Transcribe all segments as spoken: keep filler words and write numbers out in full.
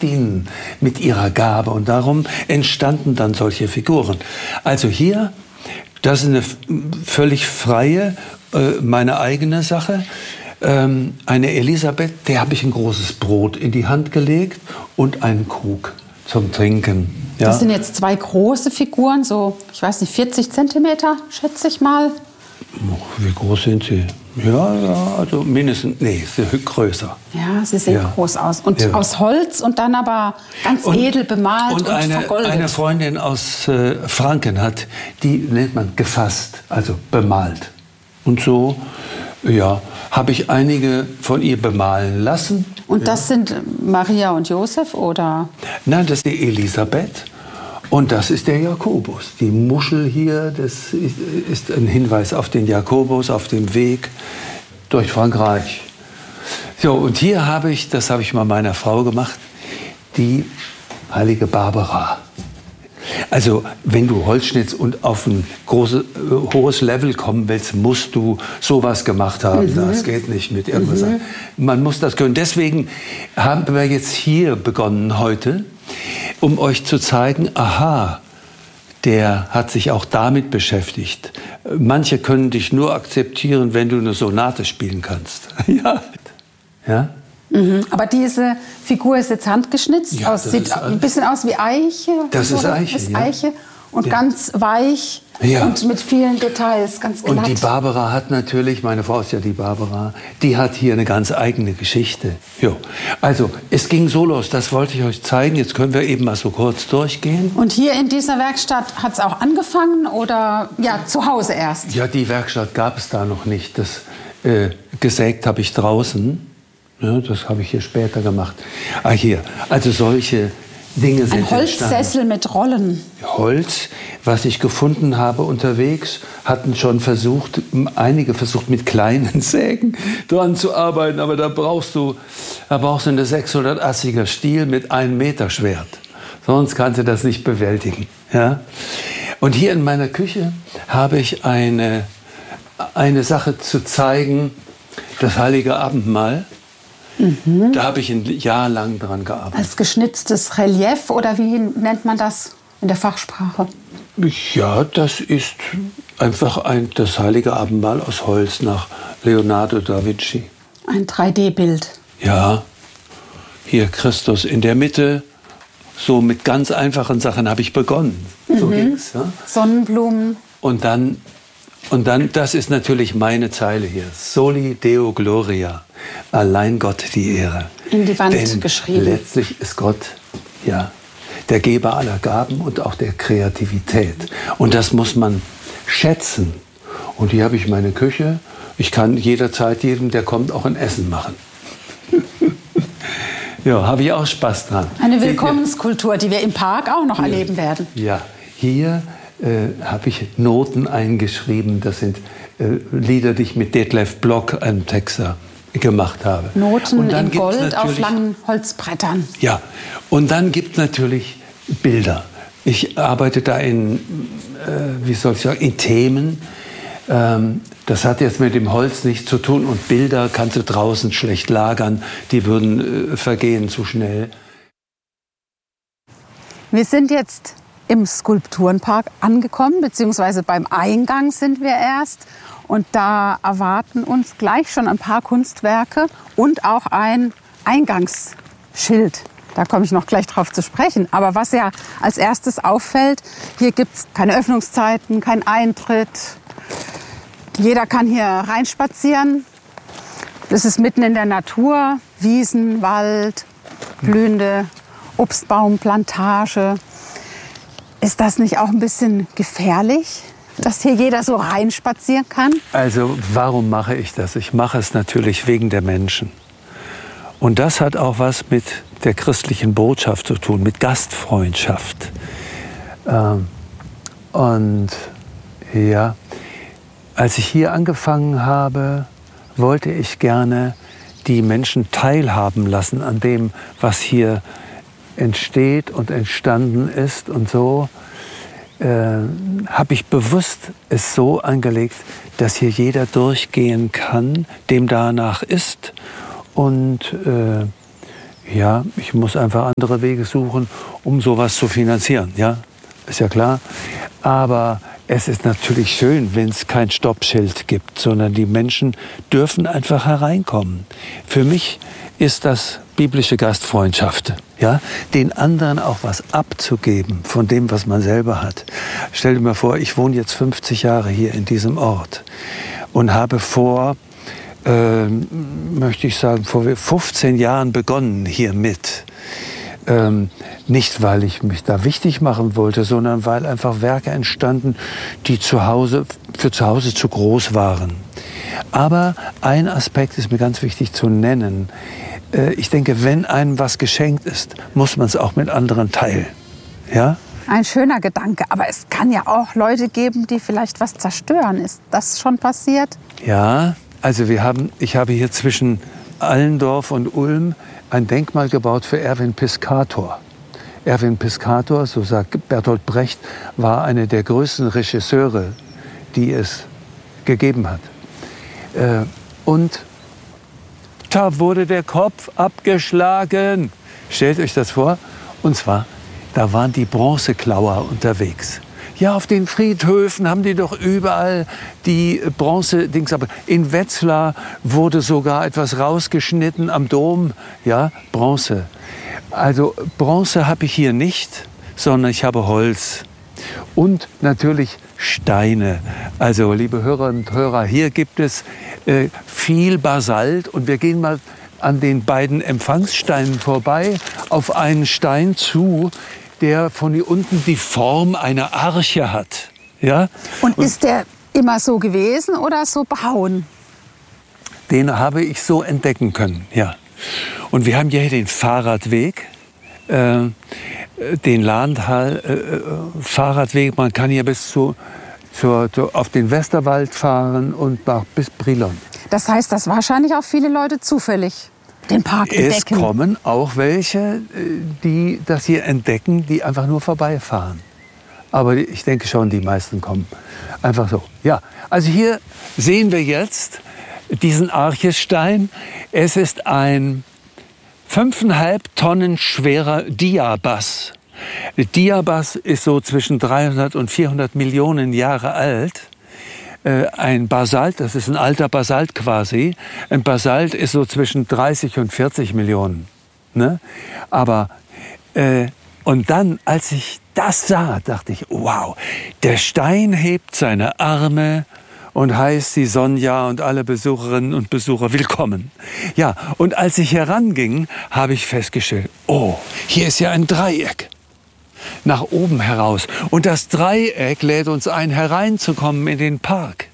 dienen mit ihrer Gabe. Und darum entstanden dann solche Figuren. Also hier, das ist eine völlig freie, äh, meine eigene Sache. Ähm, eine Elisabeth, der habe ich ein großes Brot in die Hand gelegt und einen Krug zum Trinken. Ja. Das sind jetzt zwei große Figuren, so, ich weiß nicht, vierzig Zentimeter, schätze ich mal. Wie groß sind sie? Ja, ja, also mindestens, nee, sie sind größer. Ja, sie sehen ja. groß aus. Und ja. aus Holz und dann aber ganz und, edel bemalt und, und eine, vergoldet. eine Freundin aus äh, Franken hat, die nennt man gefasst, also bemalt. Und so, ja, habe ich einige von ihr bemalen lassen. Und das ja. sind Maria und Josef, oder? Nein, das ist die Elisabeth und das ist der Jakobus. Die Muschel hier, das ist, ist ein Hinweis auf den Jakobus, auf dem Weg durch Frankreich. So, und hier habe ich, das habe ich mal meiner Frau gemacht, die heilige Barbara. Also, wenn du Holz schnitzt und auf ein großes, äh, hohes Level kommen willst, musst du sowas gemacht haben. Mhm. Das geht nicht mit irgendwas. Mhm. Man muss das können. Deswegen haben wir jetzt hier begonnen heute, um euch zu zeigen, aha, der hat sich auch damit beschäftigt. Manche können dich nur akzeptieren, wenn du eine Sonate spielen kannst. ja. Ja? Mhm. Aber diese Figur ist jetzt handgeschnitzt, ja, aus, sieht ein bisschen aus wie Eiche. Das ist Eiche, ist ja. Eiche und ja. ganz weich ja. und mit vielen Details, ganz glatt. Und die Barbara hat natürlich, meine Frau ist ja die Barbara, die hat hier eine ganz eigene Geschichte. Jo. Also, es ging so los, das wollte ich euch zeigen, jetzt können wir eben mal so kurz durchgehen. Und hier in dieser Werkstatt hat es auch angefangen oder ja, zu Hause erst? Ja, die Werkstatt gab es da noch nicht, das äh, gesägt habe ich draußen. Ja, das habe ich hier später gemacht. Ah, hier. Also solche Dinge sind Ein Holzsessel entstanden. mit Rollen. Holz, was ich gefunden habe unterwegs, hatten schon versucht, einige versucht mit kleinen Sägen dran zu arbeiten, aber da brauchst du, da brauchst du eine sechshundertassiger Stiel mit einem Meter Schwert. Sonst kannst du das nicht bewältigen. Ja? Und hier in meiner Küche habe ich eine, eine Sache zu zeigen, das Heilige Abendmahl. Mhm. Da habe ich ein Jahr lang dran gearbeitet. Als geschnitztes Relief oder wie nennt man das in der Fachsprache? Ja, das ist einfach ein, das Heilige Abendmahl aus Holz nach Leonardo da Vinci. Ein drei D Bild. Ja, hier Christus in der Mitte. So mit ganz einfachen Sachen habe ich begonnen. Mhm. So ging's, ja? Sonnenblumen. Und dann, und dann, das ist natürlich meine Zeile hier. Soli Deo Gloria. Allein Gott die Ehre. In die Wand Denn geschrieben. Letztlich ist Gott, ja, der Geber aller Gaben und auch der Kreativität. Und das muss man schätzen. Und hier habe ich meine Küche. Ich kann jederzeit jedem, der kommt, auch ein Essen machen. Ja, habe ich auch Spaß dran. Eine Willkommenskultur, die wir im Park auch noch ja. erleben werden. Ja, hier äh, habe ich Noten eingeschrieben. Das sind äh, Lieder, die ich mit Detlef Block, einem Texter, gemacht habe. Noten in Gold auf langen Holzbrettern. Ja, und dann gibt es natürlich Bilder. Ich arbeite da in, äh, wie soll ich sagen, in Themen. Ähm, das hat jetzt mit dem Holz nichts zu tun und Bilder kannst du draußen schlecht lagern, die würden äh, vergehen zu schnell. Wir sind jetzt im Skulpturenpark angekommen, beziehungsweise beim Eingang sind wir erst. Und da erwarten uns gleich schon ein paar Kunstwerke und auch ein Eingangsschild. Da komme ich noch gleich drauf zu sprechen. Aber was ja als erstes auffällt, hier gibt es keine Öffnungszeiten, keinen Eintritt. Jeder kann hier reinspazieren. Das ist mitten in der Natur, Wiesen, Wald, blühende Obstbaumplantage. Ist das nicht auch ein bisschen gefährlich, dass hier jeder so reinspazieren kann? Also warum mache ich das? Ich mache es natürlich wegen der Menschen. Und das hat auch was mit der christlichen Botschaft zu tun, mit Gastfreundschaft. Ähm, und ja, als ich hier angefangen habe, wollte ich gerne die Menschen teilhaben lassen an dem, was hier entsteht und entstanden ist. Und so äh, habe ich bewusst es so angelegt, dass hier jeder durchgehen kann, dem danach ist. Und äh, Ja, ich muss einfach andere Wege suchen, um sowas zu finanzieren. Ja, ist ja klar. Aber es ist natürlich schön, wenn es kein Stoppschild gibt, sondern die Menschen dürfen einfach hereinkommen. Für mich ist das biblische Gastfreundschaft, ja, den anderen auch was abzugeben von dem, was man selber hat. Stell dir mal vor, ich wohne jetzt fünfzig Jahre hier in diesem Ort und habe vor, äh, möchte ich sagen, vor fünfzehn Jahren begonnen hiermit. Ähm, nicht, weil ich mich da wichtig machen wollte, sondern weil einfach Werke entstanden, die zu Hause, für zu Hause zu groß waren. Aber ein Aspekt ist mir ganz wichtig zu nennen. Äh, ich denke, wenn einem was geschenkt ist, muss man es auch mit anderen teilen. Ja? Ein schöner Gedanke, aber es kann ja auch Leute geben, die vielleicht was zerstören. Ist das schon passiert? Ja, also wir haben, ich habe hier zwischen Allendorf und Ulm ein Denkmal gebaut für Erwin Piscator. Erwin Piscator, so sagt Bertolt Brecht, war einer der größten Regisseure, die es gegeben hat. Äh, und da wurde der Kopf abgeschlagen. Stellt euch das vor. Und zwar, da waren die Bronzeklauer unterwegs. Ja, auf den Friedhöfen haben die doch überall die Bronze-Dings. Aber in Wetzlar wurde sogar etwas rausgeschnitten am Dom. Ja, Bronze. Also Bronze habe ich hier nicht, sondern ich habe Holz. Und natürlich Steine. Also, liebe Hörerinnen und Hörer, hier gibt es äh, viel Basalt. Und wir gehen mal an den beiden Empfangssteinen vorbei, auf einen Stein zu, der von hier unten die Form einer Arche hat. Ja? Und ist der immer so gewesen oder so behauen? Den habe ich so entdecken können, ja. Und wir haben hier den Fahrradweg, äh, den Lahntal äh, Fahrradweg. Man kann hier bis zu, zur, zu, auf den Westerwald fahren und nach, bis Brilon. Das heißt, dass wahrscheinlich auch viele Leute zufällig den Park entdecken. Es kommen auch welche, die das hier entdecken, die einfach nur vorbeifahren. Aber ich denke schon, die meisten kommen einfach so. Ja, also hier sehen wir jetzt diesen Archestein. Es ist ein fünfeinhalb Tonnen schwerer Diabas. Der Diabas ist so zwischen dreihundert und vierhundert Millionen Jahre alt. Ein Basalt, das ist ein alter Basalt quasi. Ein Basalt ist so zwischen dreißig und vierzig Millionen. Ne? Aber, äh, und dann, als ich das sah, dachte ich, wow, der Stein hebt seine Arme und heißt die Sonja und alle Besucherinnen und Besucher willkommen. Ja, und als ich heranging, habe ich festgestellt, oh, hier ist ja ein Dreieck. Nach oben heraus. Und das Dreieck lädt uns ein, hereinzukommen in den Park.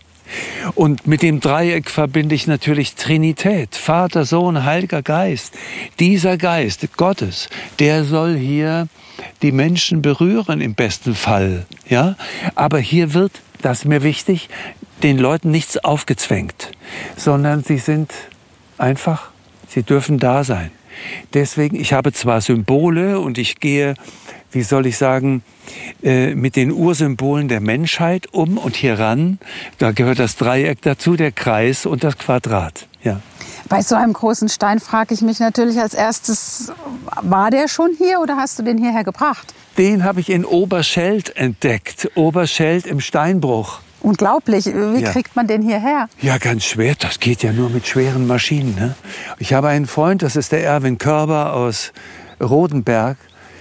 Und mit dem Dreieck verbinde ich natürlich Trinität, Vater, Sohn, Heiliger Geist. Dieser Geist Gottes, der soll hier die Menschen berühren im besten Fall. Ja? Aber hier wird, das ist mir wichtig, den Leuten nichts aufgezwängt, sondern sie sind einfach, sie dürfen da sein. Deswegen, ich habe zwar Symbole und ich gehe, wie soll ich sagen, äh, mit den Ursymbolen der Menschheit um und hier ran. Da gehört das Dreieck dazu, der Kreis und das Quadrat. Ja. Bei so einem großen Stein frage ich mich natürlich als erstes, war der schon hier oder hast du den hierher gebracht? Den habe ich in Oberscheld entdeckt. Oberscheld im Steinbruch. Unglaublich. Wie Ja. kriegt man den hierher? Ja, ganz schwer. Das geht ja nur mit schweren Maschinen. Ne? Ich habe einen Freund, das ist der Erwin Körber aus Rodenberg.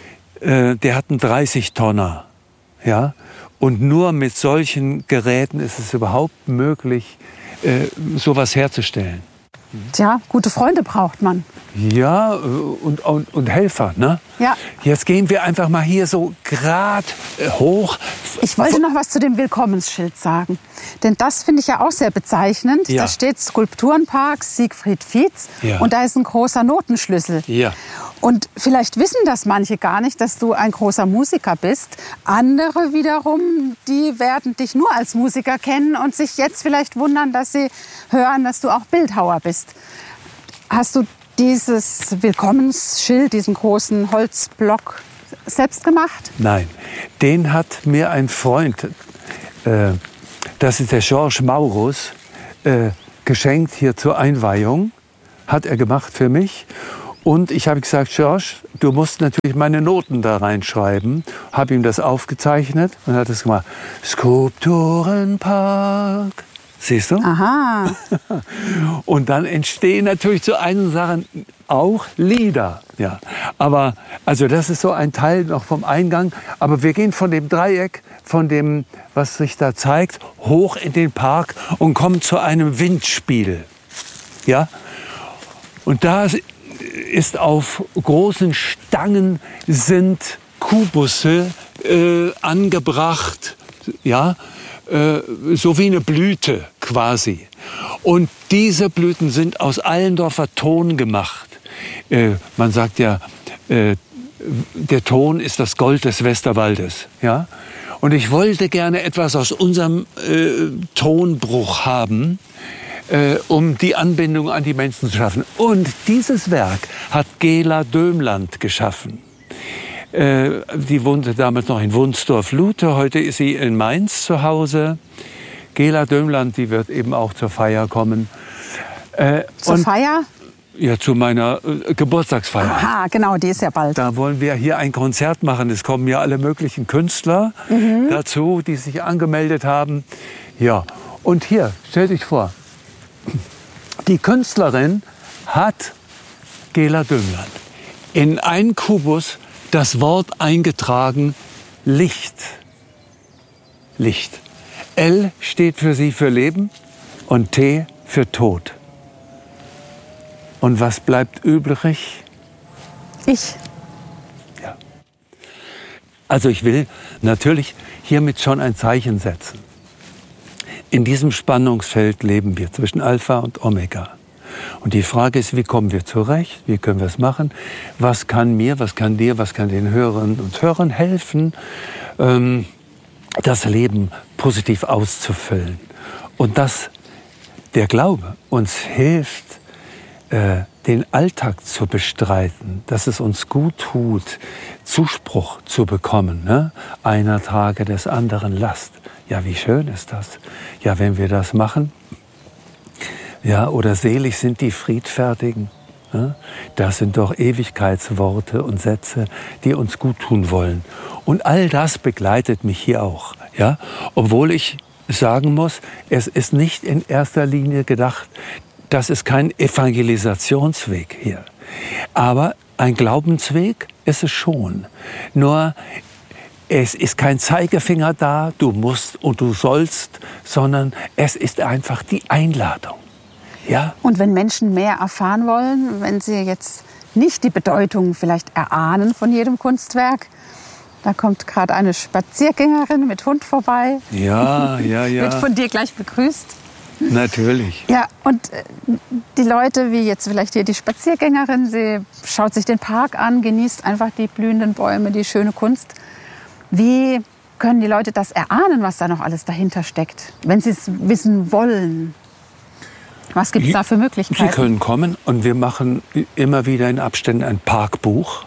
Äh, der hat einen dreißig-Tonner. Ja? Und nur mit solchen Geräten ist es überhaupt möglich, äh, sowas herzustellen. Tja, gute Freunde braucht man. Ja, und, und, und Helfer, ne? Ja. Jetzt gehen wir einfach mal hier so grad äh, hoch. Ich wollte noch was zu dem Willkommensschild sagen. Denn das finde ich ja auch sehr bezeichnend. Ja. Da steht Skulpturenpark Siegfried Fietz Ja. und da ist ein großer Notenschlüssel. Ja. Und vielleicht wissen das manche gar nicht, dass du ein großer Musiker bist. Andere wiederum, die werden dich nur als Musiker kennen und sich jetzt vielleicht wundern, dass sie hören, dass du auch Bildhauer bist. Hast du dieses Willkommensschild, diesen großen Holzblock selbst gemacht? Nein, den hat mir ein Freund, äh, das ist der Georges Maurus, äh, geschenkt hier zur Einweihung. Hat er gemacht für mich. Und ich habe gesagt, George, du musst natürlich meine Noten da reinschreiben. Habe ihm das aufgezeichnet und hat es gemacht. Skulpturenpark. Siehst du? Aha. Und dann entstehen natürlich zu einigen Sachen auch Lieder. Ja. Aber also das ist so ein Teil noch vom Eingang. Aber wir gehen von dem Dreieck, von dem, was sich da zeigt, hoch in den Park und kommen zu einem Windspiel. Ja. Und da ist auf großen Stangen sind Kubusse äh, angebracht. Ja. So wie eine Blüte quasi. Und diese Blüten sind aus Allendorfer Ton gemacht. Äh, man sagt ja, äh, der Ton ist das Gold des Westerwaldes. Ja? Und ich wollte gerne etwas aus unserem äh, Tonbruch haben, äh, um die Anbindung an die Menschen zu schaffen. Und dieses Werk hat Gela Dömland geschaffen. Äh, die wohnte damals noch in Wunsdorf-Lute, heute ist sie in Mainz zu Hause. Gela Dömland, die wird eben auch zur Feier kommen. Äh, zur und, Feier? Ja, zu meiner äh, Geburtstagsfeier. Aha, genau, die ist ja bald. Da wollen wir hier ein Konzert machen. Es kommen ja alle möglichen Künstler mhm. dazu, die sich angemeldet haben. Ja, und hier, stell dich vor, die Künstlerin hat Gela Dömland in einen Kubus das Wort eingetragen, Licht. Licht. L steht für sie für Leben und T für Tod. Und was bleibt übrig? Ich. Ja. Also ich will natürlich hiermit schon ein Zeichen setzen. In diesem Spannungsfeld leben wir zwischen Alpha und Omega. Und die Frage ist, wie kommen wir zurecht? Wie können wir es machen? Was kann mir, was kann dir, was kann den Hörerinnen und Hörern helfen, ähm, das Leben positiv auszufüllen? Und dass der Glaube uns hilft, äh, den Alltag zu bestreiten, dass es uns gut tut, Zuspruch zu bekommen. Ne? Einer trage des anderen Last. Ja, wie schön ist das? Ja, wenn wir das machen. Ja, oder selig sind die Friedfertigen. Ja? Das sind doch Ewigkeitsworte und Sätze, die uns gut tun wollen. Und all das begleitet mich hier auch. Ja? Obwohl ich sagen muss, es ist nicht in erster Linie gedacht, das ist kein Evangelisationsweg hier. Aber ein Glaubensweg ist es schon. Nur es ist kein Zeigefinger da, du musst und du sollst, sondern es ist einfach die Einladung. Ja? Und wenn Menschen mehr erfahren wollen, wenn sie jetzt nicht die Bedeutung vielleicht erahnen von jedem Kunstwerk, da kommt gerade eine Spaziergängerin mit Hund vorbei. Ja, ja, ja. Wird von dir gleich begrüßt. Natürlich. Ja, und die Leute, wie jetzt vielleicht hier die Spaziergängerin, sie schaut sich den Park an, genießt einfach die blühenden Bäume, die schöne Kunst. Wie können die Leute das erahnen, was da noch alles dahinter steckt, wenn sie es wissen wollen? Was gibt es da für Möglichkeiten? Sie können kommen und wir machen immer wieder in Abständen ein Parkbuch,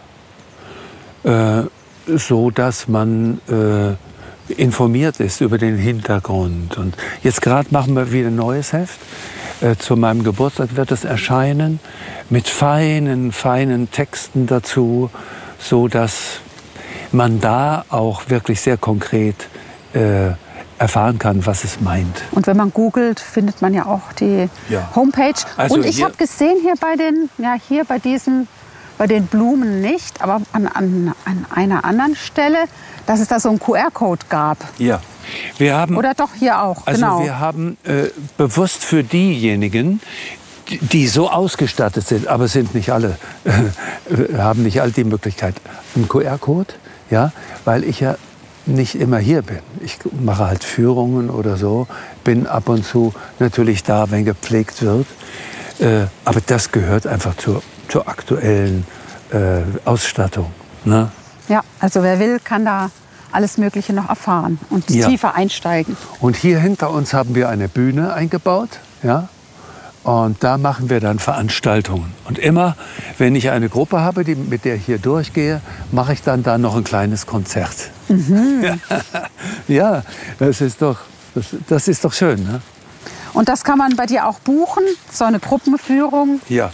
äh, so dass man äh, informiert ist über den Hintergrund. Und jetzt gerade machen wir wieder ein neues Heft. Äh, zu meinem Geburtstag wird es erscheinen mit feinen, feinen Texten dazu, so dass man da auch wirklich sehr konkret äh, erfahren kann, was es meint. Und wenn man googelt, findet man ja auch die ja. Homepage. Also und ich habe gesehen hier bei den, ja hier bei diesen, bei den Blumen nicht, aber an, an, an einer anderen Stelle, dass es da so einen Q R-Code gab. Ja. Wir haben, Oder doch hier auch, also genau. wir haben äh, bewusst für diejenigen, die, die so ausgestattet sind, aber sind nicht alle, äh, haben nicht alle die Möglichkeit, einen Q R-Code, ja, weil ich ja nicht immer hier bin. Ich mache halt Führungen oder so, bin ab und zu natürlich da, wenn gepflegt wird. Äh, aber das gehört einfach zur, zur aktuellen äh, Ausstattung. Ne? Ja, also wer will, kann da alles Mögliche noch erfahren und ja. tiefer einsteigen. Und hier hinter uns haben wir eine Bühne eingebaut. Ja? Und da machen wir dann Veranstaltungen. Und immer, wenn ich eine Gruppe habe, die, mit der ich hier durchgehe, mache ich dann da noch ein kleines Konzert. Mhm. Ja, ja, das ist doch, das, das ist doch schön. Ne? Und das kann man bei dir auch buchen, so eine Gruppenführung? Ja,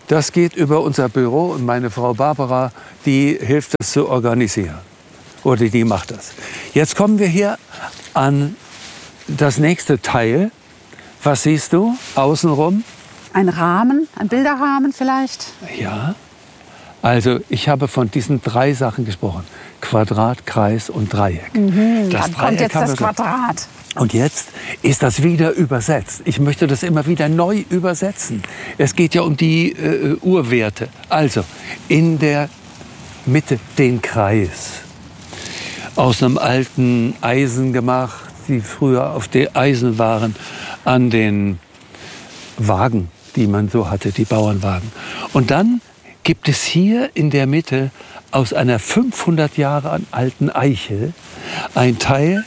Das geht über unser Büro und meine Frau Barbara, die hilft das zu organisieren. Oder die macht das. Jetzt kommen wir hier an das nächste Teil. Was siehst du außenrum? Ein Rahmen, ein Bilderrahmen vielleicht? Ja. Also ich habe von diesen drei Sachen gesprochen. Quadrat, Kreis und Dreieck. Mhm, das dann Dreieck kommt jetzt das Quadrat. Und jetzt ist das wieder übersetzt. Ich möchte das immer wieder neu übersetzen. Es geht ja um die äh, Urwerte. Also in der Mitte den Kreis. Aus einem alten Eisen gemacht, die früher auf den Eisen waren, an den Wagen, die man so hatte, die Bauernwagen. Und dann gibt es hier in der Mitte aus einer fünfhundert Jahre alten Eiche ein Teil,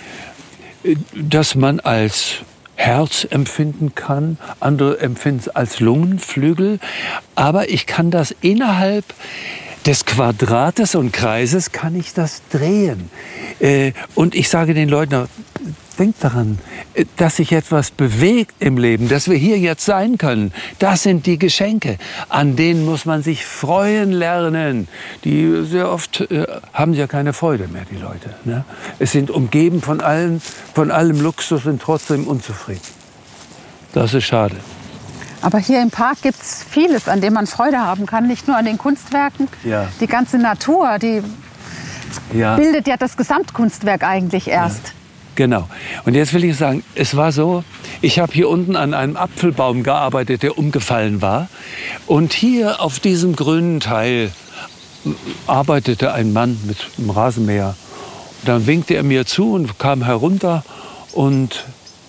das man als Herz empfinden kann, andere empfinden es als Lungenflügel, aber ich kann das innerhalb des Quadrates und Kreises kann ich das drehen. Äh, und ich sage den Leuten, denkt daran, dass sich etwas bewegt im Leben, dass wir hier jetzt sein können. Das sind die Geschenke, an denen muss man sich freuen lernen. Die sehr oft äh, haben ja keine Freude mehr, die Leute. Ne? Es sind umgeben von allen, von allem Luxus und trotzdem unzufrieden. Das ist schade. Aber hier im Park gibt es vieles, an dem man Freude haben kann. Nicht nur an den Kunstwerken. Ja. Die ganze Natur, die ja. bildet ja das Gesamtkunstwerk eigentlich erst. Ja. Genau. Und jetzt will ich sagen, es war so, ich habe hier unten an einem Apfelbaum gearbeitet, der umgefallen war. Und hier auf diesem grünen Teil arbeitete ein Mann mit einem Rasenmäher. Und dann winkte er mir zu und kam herunter und,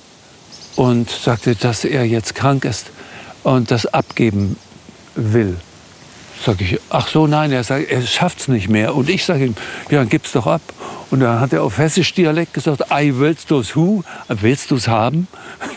und sagte, dass er jetzt krank ist und das abgeben will. Sag ich, ach so, nein, er sagt, er schafft's nicht mehr. Und ich sage ihm, ja, dann gib's doch ab. Und dann hat er auf Hessisch Dialekt gesagt, ei, willst du's hu? Willst du's haben?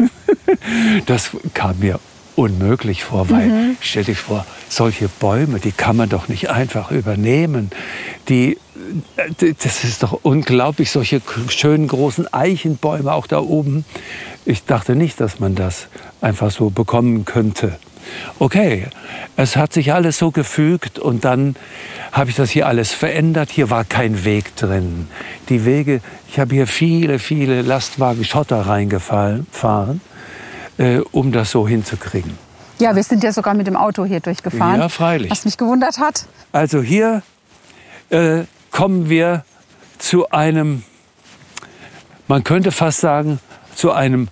Das kam mir unmöglich vor, weil, mhm. stell dich vor, solche Bäume, die kann man doch nicht einfach übernehmen. Die, das ist doch unglaublich, solche schönen großen Eichenbäume auch da oben. Ich dachte nicht, dass man das einfach so bekommen könnte. Okay, es hat sich alles so gefügt und dann habe ich das hier alles verändert. Hier war kein Weg drin. Die Wege, ich habe hier viele, viele Lastwagen Schotter reingefahren, äh, um das so hinzukriegen. Ja, wir sind ja sogar mit dem Auto hier durchgefahren. Ja, freilich. Was mich gewundert hat. Also hier äh, kommen wir zu einem, man könnte fast sagen, zu einem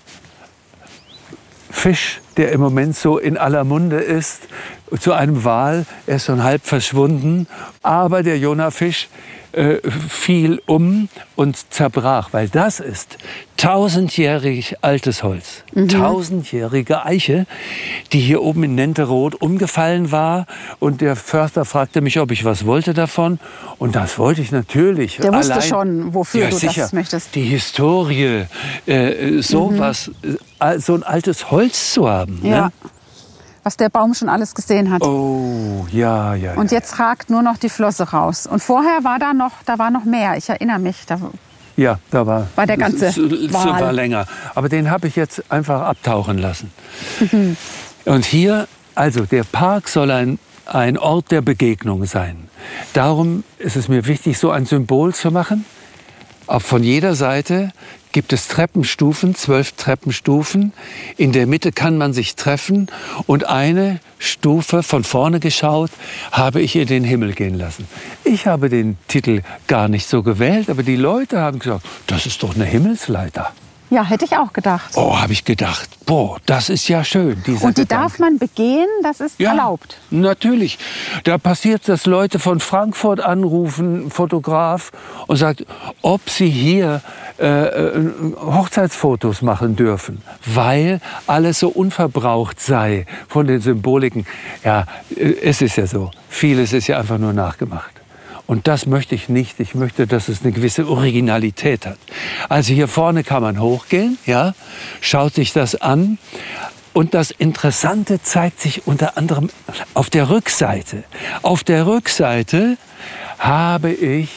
Fisch, der im Moment so in aller Munde ist, zu einem Wal. Er ist schon halb verschwunden, aber der Jonafisch äh, fiel um und zerbrach, weil das ist tausendjährig altes Holz, mhm. tausendjährige Eiche, die hier oben in Nenteroth umgefallen war. Und der Förster fragte mich, ob ich was wollte davon. Und das wollte ich natürlich. Der wusste Allein, schon, wofür ja, du sicher, das möchtest. Die Historie, äh, sowas, mhm. äh, so ein altes Holz zu haben. Ja. Ne? Was der Baum schon alles gesehen hat. Oh, ja, ja. Und jetzt ragt nur noch die Flosse raus. Und vorher war da noch, da war noch mehr. Ich erinnere mich. Da ja, da war, war der ganze Wal. War länger. Aber den habe ich jetzt einfach abtauchen lassen. Mhm. Und hier, also der Park soll ein, ein Ort der Begegnung sein. Darum ist es mir wichtig, so ein Symbol zu machen. Auch von jeder Seite gibt es Treppenstufen, zwölf Treppenstufen. In der Mitte kann man sich treffen. Und eine Stufe von vorne geschaut, habe ich in den Himmel gehen lassen. Ich habe den Titel gar nicht so gewählt, aber die Leute haben gesagt, das ist doch eine Himmelsleiter. Ja, hätte ich auch gedacht. Oh, habe ich gedacht. Boah, das ist ja schön. Dieser Und die Gedanke. Darf man begehen? Das ist ja, erlaubt. Natürlich. Da passiert, dass Leute von Frankfurt anrufen, Fotograf, und sagt, ob sie hier äh, Hochzeitsfotos machen dürfen, weil alles so unverbraucht sei von den Symboliken. Ja, es ist ja so. Vieles ist ja einfach nur nachgemacht. Und das möchte ich nicht. Ich möchte, dass es eine gewisse Originalität hat. Also hier vorne kann man hochgehen, ja, schaut sich das an. Und das Interessante zeigt sich unter anderem auf der Rückseite. Auf der Rückseite habe ich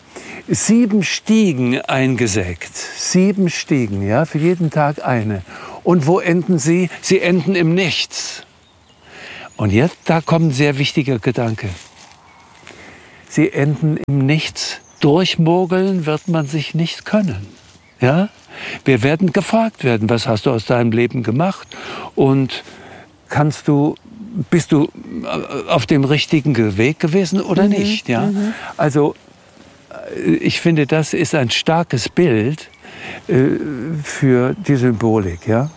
sieben Stiegen eingesägt. Sieben Stiegen, ja, für jeden Tag eine. Und wo enden sie? Sie enden im Nichts. Und jetzt, da kommt ein sehr wichtiger Gedanke. Sie enden im Nichts. Durchmogeln wird man sich nicht können. Ja? Wir werden gefragt werden, was hast du aus deinem Leben gemacht? Und kannst du, bist du auf dem richtigen Weg gewesen oder mhm, nicht? Ja? Mhm. Also ich finde, das ist ein starkes Bild äh, für die Symbolik. Ja?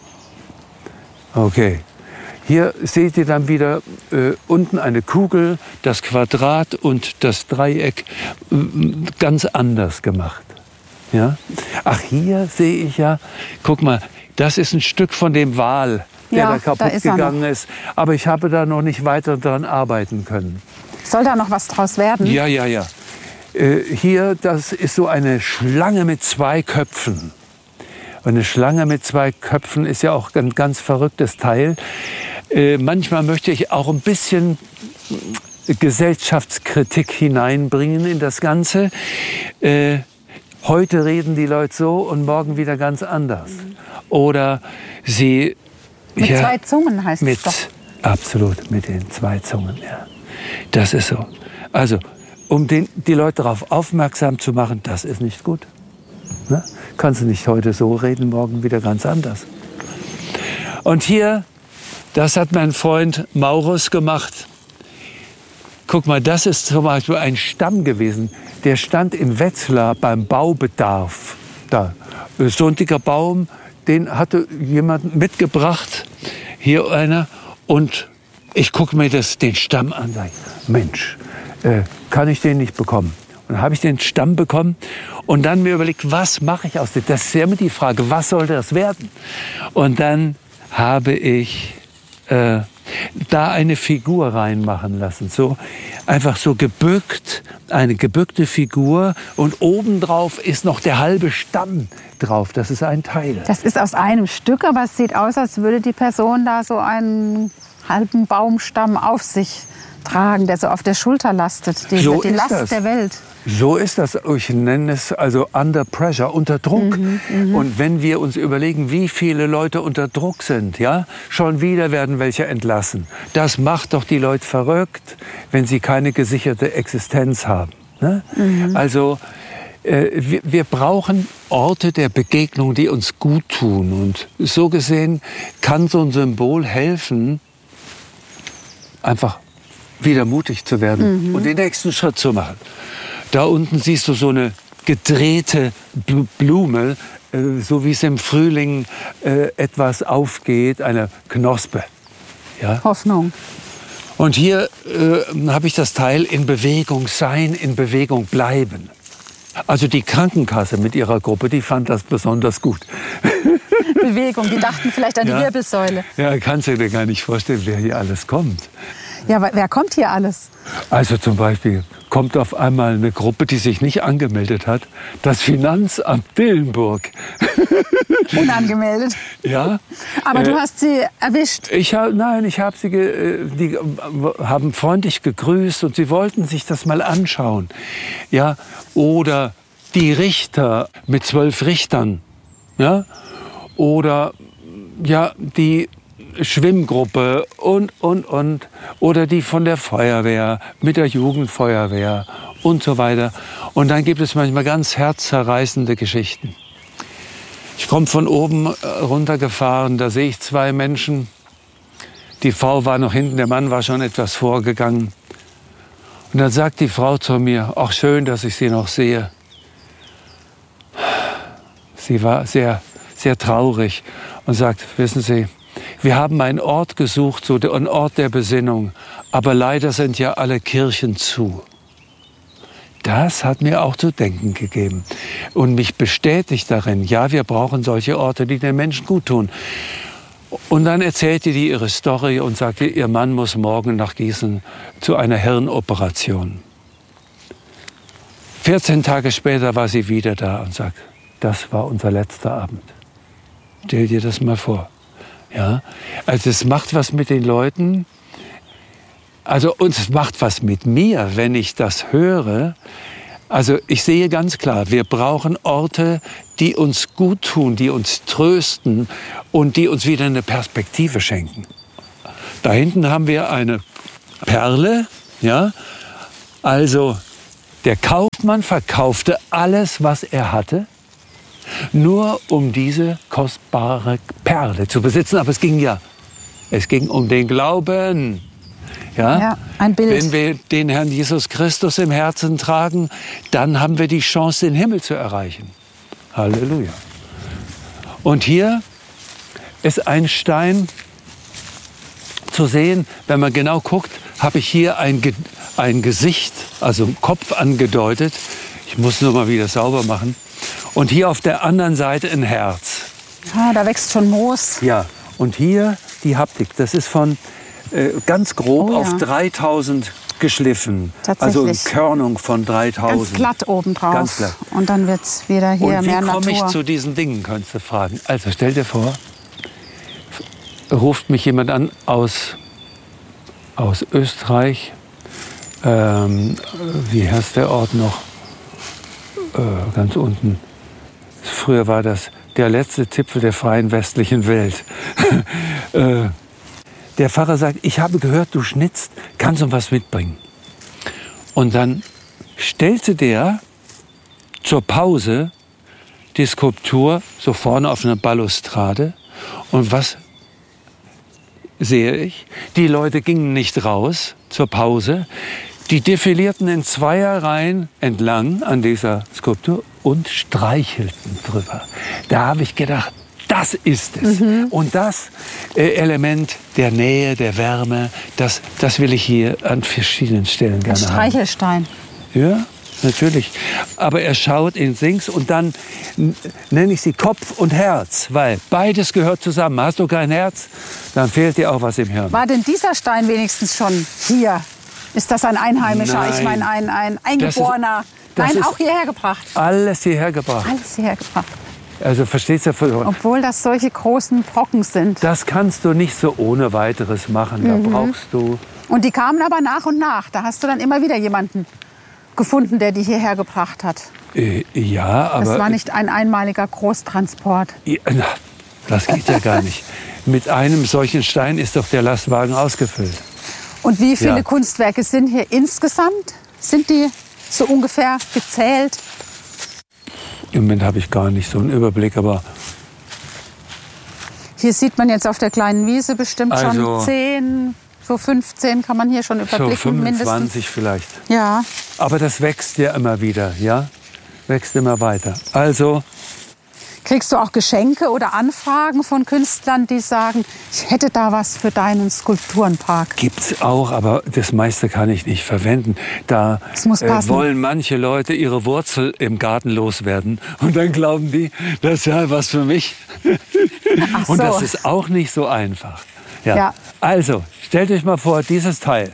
Okay. Hier seht ihr dann wieder äh, unten eine Kugel, das Quadrat und das Dreieck äh, ganz anders gemacht. Ja? Ach, hier sehe ich ja, guck mal, das ist ein Stück von dem Wal, der ja, da kaputt da ist gegangen ist. Aber ich habe da noch nicht weiter daran arbeiten können. Soll da noch was draus werden? Ja, ja, ja. Äh, hier, das ist so eine Schlange mit zwei Köpfen. Und eine Schlange mit zwei Köpfen ist ja auch ein ganz verrücktes Teil. Äh, manchmal möchte ich auch ein bisschen Gesellschaftskritik hineinbringen in das Ganze. Äh, heute reden die Leute so und morgen wieder ganz anders. Oder sie... Mit ja, zwei Zungen heißt mit, es doch. Absolut, mit den zwei Zungen, ja. Das ist so. Also, um den, die Leute darauf aufmerksam zu machen, das ist nicht gut. Ne? Kannst du nicht heute so reden, morgen wieder ganz anders. Und hier... Das hat mein Freund Maurus gemacht. Guck mal, das ist zum Beispiel ein Stamm gewesen. Der stand in Wetzlar beim Baubedarf. Da. So ein dicker Baum, den hatte jemand mitgebracht. Hier einer. Und ich gucke mir das, den Stamm an und sage, Mensch, äh, kann ich den nicht bekommen? Und dann habe ich den Stamm bekommen und dann mir überlegt, was mache ich aus dem? Das ist ja immer die Frage, was soll das werden? Und dann habe ich... Äh, da eine Figur reinmachen lassen, so einfach so gebückt, eine gebückte Figur und obendrauf ist noch der halbe Stamm drauf, das ist ein Teil. Das ist aus einem Stück, aber es sieht aus, als würde die Person da so einen halben Baumstamm auf sich tragen, der so auf der Schulter lastet, die, so die Last das. der Welt. So ist das. Ich nenne es also under pressure, unter Druck. Mhm, mh. Und wenn wir uns überlegen, wie viele Leute unter Druck sind, ja, schon wieder werden welche entlassen. Das macht doch die Leute verrückt, wenn sie keine gesicherte Existenz haben. Ne? Mhm. Also äh, wir, wir brauchen Orte der Begegnung, die uns gut tun. Und so gesehen kann so ein Symbol helfen, einfach wieder mutig zu werden mhm. und den nächsten Schritt zu machen. Da unten siehst du so eine gedrehte Blume, äh, so wie es im Frühling äh, etwas aufgeht, eine Knospe. Ja? Hoffnung. Und hier äh, habe ich das Teil in Bewegung sein, in Bewegung bleiben. Also die Krankenkasse mit ihrer Gruppe, die fand das besonders gut. Bewegung, die dachten vielleicht an die ja. Wirbelsäule. Ja, kannst du dir gar nicht vorstellen, wer hier alles kommt. Ja, wer kommt hier alles? Also zum Beispiel kommt auf einmal eine Gruppe, die sich nicht angemeldet hat. Das Finanzamt Dillenburg. Unangemeldet? Ja. Aber äh, du hast sie erwischt? Ich hab, nein, ich habe sie, ge, die haben freundlich gegrüßt und sie wollten sich das mal anschauen. Ja. Oder die Richter mit zwölf Richtern. Ja. Oder ja, die Schwimmgruppe und, und, und. Oder die von der Feuerwehr, mit der Jugendfeuerwehr und so weiter. Und dann gibt es manchmal ganz herzzerreißende Geschichten. Ich komme von oben runtergefahren, da sehe ich zwei Menschen. Die Frau war noch hinten, der Mann war schon etwas vorgegangen. Und dann sagt die Frau zu mir, ach schön, dass ich Sie noch sehe. Sie war sehr, sehr traurig und sagt, wissen Sie, wir haben einen Ort gesucht, so einen Ort der Besinnung, aber leider sind ja alle Kirchen zu. Das hat mir auch zu denken gegeben und mich bestätigt darin, ja, wir brauchen solche Orte, die den Menschen gut tun. Und dann erzählte die ihre Story und sagte, ihr Mann muss morgen nach Gießen zu einer Hirnoperation. vierzehn Tage später war sie wieder da und sagt, das war unser letzter Abend. Stell dir das mal vor. Ja? Also es macht was mit den Leuten. Also uns macht was mit mir, wenn ich das höre. Also ich sehe ganz klar, wir brauchen Orte, die uns gut tun, die uns trösten und die uns wieder eine Perspektive schenken. Da hinten haben wir eine Perle, ja. Also der Kaufmann verkaufte alles, was er hatte, nur um diese kostbare Perle zu besitzen. Aber es ging ja, es ging um den Glauben. Ja? Ja, ein Bild. Wenn wir den Herrn Jesus Christus im Herzen tragen, dann haben wir die Chance, den Himmel zu erreichen. Halleluja. Und hier ist ein Stein zu sehen. Wenn man genau guckt, habe ich hier ein, Ge ein Gesicht, also Kopf angedeutet. Ich muss nur mal wieder sauber machen. Und hier auf der anderen Seite ein Herz. Ah, da wächst schon Moos. Ja, und hier die Haptik. Das ist von äh, ganz grob Oh, ja. auf dreitausend geschliffen. Also eine Körnung von dreitausend. Ganz glatt obendrauf. Ganz glatt. Und dann wird es wieder hier Und wie mehr komme ich Natur. zu diesen Dingen, könntest du fragen. Also stell dir vor, ruft mich jemand an aus, aus Österreich. Ähm, wie heißt der Ort noch? Äh, ganz unten. Früher war das der letzte Zipfel der freien westlichen Welt. äh, der Pfarrer sagt, ich habe gehört, du schnitzt, kannst du was mitbringen? Und dann stellte der zur Pause die Skulptur so vorne auf einer Balustrade. Und was sehe ich? Die Leute gingen nicht raus zur Pause. Die defilierten in Zweierreihen entlang an dieser Skulptur und streichelten drüber. Da habe ich gedacht, das ist es. Mhm. Und das äh, Element der Nähe, der Wärme, das, das will ich hier an verschiedenen Stellen gerne haben. Ein Streichelstein. Ja, natürlich. Aber er schaut in Sinks und dann nenne ich sie Kopf und Herz, weil beides gehört zusammen. Hast du kein Herz, dann fehlt dir auch was im Hirn. War denn dieser Stein wenigstens schon hier? Ist das ein Einheimischer? Nein. Ich meine, ein, ein Eingeborener? Das ist, das Nein, ist auch hierher gebracht. Alles hierher gebracht. Alles hierher gebracht. Also verstehst du? Obwohl das solche großen Brocken sind. Das kannst du nicht so ohne weiteres machen. Da Mhm. brauchst du... Und die kamen aber nach und nach. Da hast du dann immer wieder jemanden gefunden, der die hierher gebracht hat. Äh, ja, aber... Das war nicht ein einmaliger Großtransport. Ja, na, das geht ja gar nicht. Mit einem solchen Stein ist doch der Lastwagen ausgefüllt. Und wie viele Ja. Kunstwerke sind hier insgesamt? Sind die so ungefähr gezählt? Im Moment habe ich gar nicht so einen Überblick, aber Hier sieht man jetzt auf der kleinen Wiese bestimmt Also- schon zehn, so fünfzehn kann man hier schon so überblicken mindestens. fünfundzwanzig vielleicht. Ja, Aber das wächst ja immer wieder, ja? Wächst immer weiter. Also, kriegst du auch Geschenke oder Anfragen von Künstlern, die sagen, ich hätte da was für deinen Skulpturenpark? gibt's auch, aber das meiste kann ich nicht verwenden. Da Es muss äh, passen. wollen manche Leute ihre Wurzel im Garten loswerden. Und dann glauben die, das ist ja was für mich. Ach Und so. das ist auch nicht so einfach. Ja. Ja. Also, stellt euch mal vor, dieses Teil.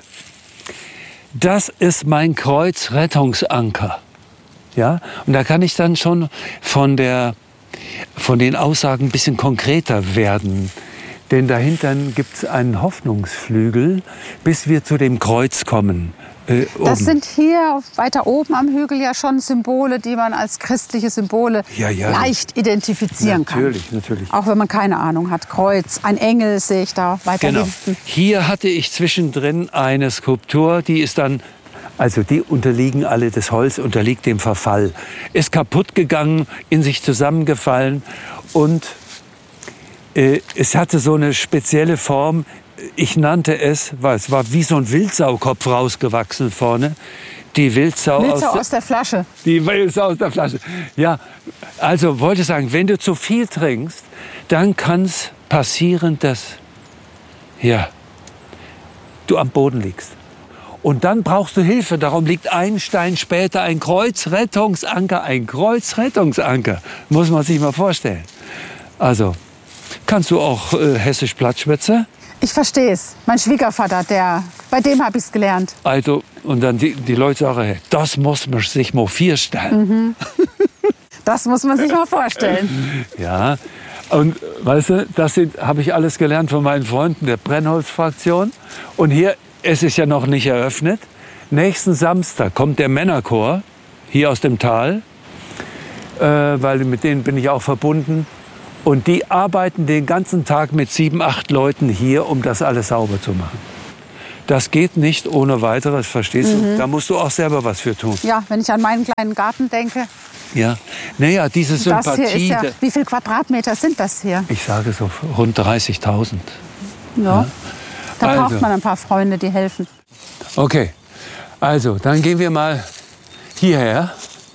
Das ist mein Kreuzrettungsanker. Ja? Und da kann ich dann schon von, der, von den Aussagen ein bisschen konkreter werden. Denn dahinter gibt es einen Hoffnungsflügel, bis wir zu dem Kreuz kommen. Äh, Das oben. sind hier weiter oben am Hügel ja schon Symbole, die man als christliche Symbole Ja, ja. leicht identifizieren Natürlich, kann. natürlich. Auch wenn man keine Ahnung hat. Kreuz, ein Engel sehe ich da weiter Genau. hinten. Hier hatte ich zwischendrin eine Skulptur, die ist dann, also die unterliegen alle, das Holz unterliegt dem Verfall. Ist kaputt gegangen, in sich zusammengefallen und äh, es hatte so eine spezielle Form. Ich nannte es, weil es war wie so ein Wildsaukopf rausgewachsen vorne. Die Wildsau, Wildsau aus, aus der Flasche. die Wildsau aus der Flasche. Ja, also wollte sagen, wenn du zu viel trinkst, dann kann es passieren, dass ja, du am Boden liegst. Und dann brauchst du Hilfe. Darum liegt ein Stein später ein Kreuzrettungsanker. Ein Kreuzrettungsanker. Muss man sich mal vorstellen. Also, kannst du auch äh, hessisch Plattschwätzer? Ich verstehe es. Mein Schwiegervater, der, bei dem habe ich es gelernt. Also, und dann die, die Leute sagen, hey, das muss man sich mal vorstellen. Mhm. Das muss man sich mal vorstellen. Ja, und weißt du, das habe ich alles gelernt von meinen Freunden der Brennholz-Fraktion. Und hier, es ist ja noch nicht eröffnet. Nächsten Samstag kommt der Männerchor hier aus dem Tal, äh, weil mit denen bin ich auch verbunden. Und die arbeiten den ganzen Tag mit sieben, acht Leuten hier, um das alles sauber zu machen. Das geht nicht ohne weiteres, verstehst mhm. du? Da musst du auch selber was für tun. Ja, wenn ich an meinen kleinen Garten denke. Ja, naja, diese Sympathie. Das hier ist ja, wie viele Quadratmeter sind das hier? Ich sage so rund dreißigtausend. Ja, ja. Da also. braucht man ein paar Freunde, die helfen. Okay, also dann gehen wir mal hierher.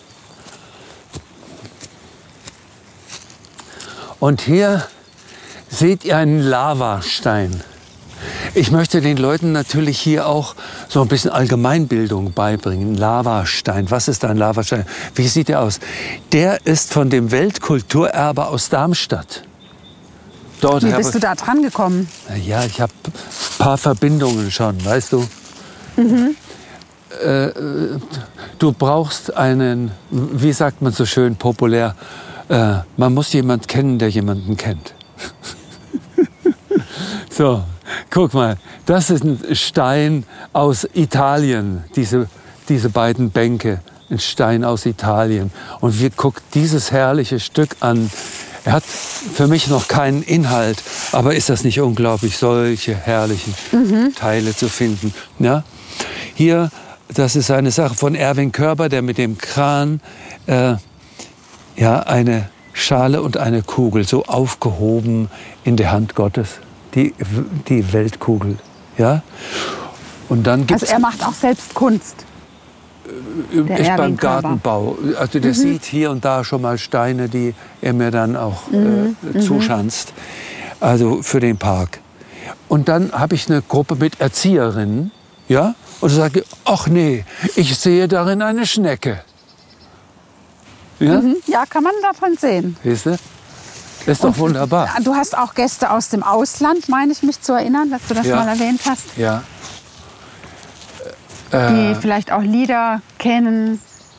Und hier seht ihr einen Lavastein. Ich möchte den Leuten natürlich hier auch so ein bisschen Allgemeinbildung beibringen. Lavastein, was ist ein Lavastein? Wie sieht der aus? Der ist von dem Weltkulturerbe aus Darmstadt. Dort Wie bist du da dran gekommen? Ja, ich habe ein paar Verbindungen schon, weißt du. Mhm. Äh, du brauchst einen, wie sagt man so schön populär, äh, man muss jemanden kennen, der jemanden kennt. So, guck mal, das ist ein Stein aus Italien, diese, diese beiden Bänke, ein Stein aus Italien. Und wir gucken dieses herrliche Stück an. Er hat für mich noch keinen Inhalt, aber ist das nicht unglaublich, solche herrlichen mhm. Teile zu finden. Ja? Hier, das ist eine Sache von Erwin Körber, der mit dem Kran äh, ja, eine Schale und eine Kugel so aufgehoben in der Hand Gottes. Die, die Weltkugel, ja. Und dann gibt's, also er macht auch selbst Kunst. Ist beim Gartenbau. Also der mhm. sieht hier und da schon mal Steine, die er mir dann auch mhm. äh, zuschanzt. Also für den Park. Und dann habe ich eine Gruppe mit Erzieherinnen, ja. Und sage, ach nee, ich sehe darin eine Schnecke. Ja, mhm. ja kann man davon sehen. Siehst du? Das ist doch wunderbar. Du hast auch Gäste aus dem Ausland, meine ich mich zu erinnern, dass du das ja. mal erwähnt hast. Ja. Die äh, vielleicht auch Lieder kennen.